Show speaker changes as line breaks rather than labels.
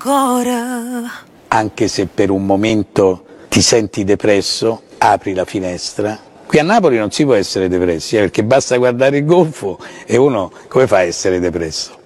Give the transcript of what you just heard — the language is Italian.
ancora.
Anche se per un momento ti senti depresso, apri la finestra. Qui a Napoli non si può essere depressi, perché basta guardare il golfo e uno come fa a essere depresso?